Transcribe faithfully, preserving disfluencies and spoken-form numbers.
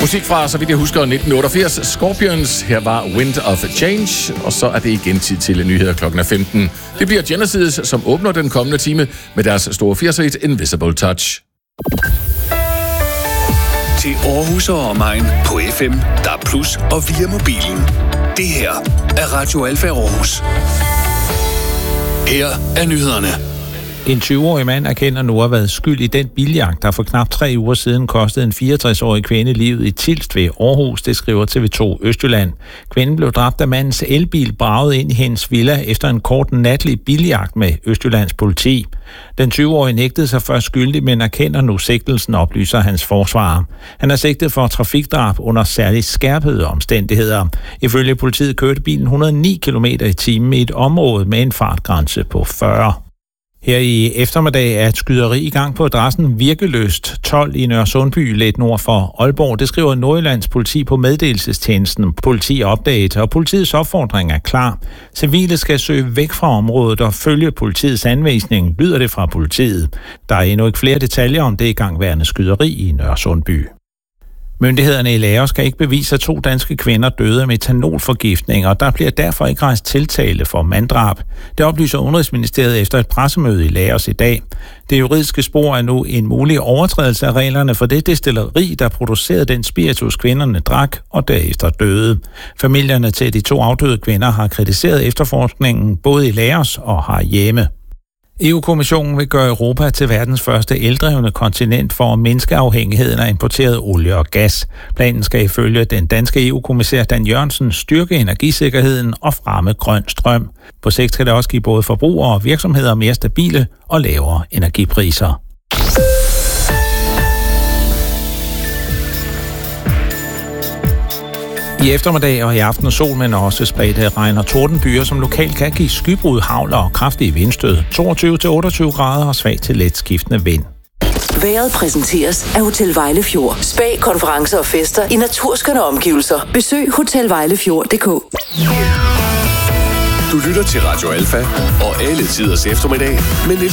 Musik fra, så vidt jeg husker, nitten otteogfirs. Scorpions. Her var Wind of Change. Og så er det igen tid til nyheder klokken er femten. Det bliver Genesis, som åbner den kommende time med deres store firser-hit Invisible Touch. Til Aarhus og omegn på F M, D A B plus, og via mobilen. Det her er Radio Alfa Aarhus. Her er nyhederne. En tyve-årig mand erkender nu at have været skyld i den biljagt, der for knap tre uger siden kostede en fireogtres-årig kvinde livet i Tilst ved Aarhus, det skriver T V to Østjylland. Kvinden blev dræbt, da mandens elbil bragede ind i hendes villa efter en kort natlig biljagt med Østjyllands politi. Den tyve-årige nægtede sig først skyldig, men erkender nu sigtelsen, oplyser hans forsvarer. Han er sigtet for trafikdrab under særligt skærpede omstændigheder. Ifølge politiet kørte bilen et hundrede og ni kilometer i timen i et område med en fartgrænse på fyrre. Her i eftermiddag er et skyderi i gang på adressen Virkeløst tolv i Nørresundby, lidt nord for Aalborg. Det skriver Nordjyllands politi på meddelelsestjenesten. Politi opdaget, og politiets opfordring er klar. Civile skal søge væk fra området og følge politiets anvisning, lyder det fra politiet. Der er endnu ikke flere detaljer om det igangværende skyderi i Nørresundby. Myndighederne i Laos skal ikke bevise, at to danske kvinder døde af metanolforgiftning, og der bliver derfor ikke rejst tiltale for manddrab. Det oplyser Udenrigsministeriet efter et pressemøde i Laos i dag. Det juridiske spor er nu en mulig overtrædelse af reglerne for det destilleri, der producerede den spiritus, kvinderne drak og derefter døde. Familierne til de to afdøde kvinder har kritiseret efterforskningen både i Laos og herhjemme. E U-kommissionen vil gøre Europa til verdens første eldrevne kontinent for at mindske afhængigheden af importeret olie og gas. Planen skal ifølge den danske E U-kommissær Dan Jørgensen styrke energisikkerheden og fremme grøn strøm. På sigt skal det også give både forbrugere og virksomheder mere stabile og lavere energipriser. I eftermiddag og i aften sol, men også spredte regn- og tordenbyer, som lokalt kan give skybrud, hagl og kraftige vindstød. toogtyve til otteogtyve grader og svag til let skiftende vind. Vejret præsenteres af Hotel Vejlefjord. Spa, konferencer og fester i naturskønne omgivelser. Besøg hotel vejlefjord punktum d k. Du lytter til Radio Alfa og alle tiders eftermiddag med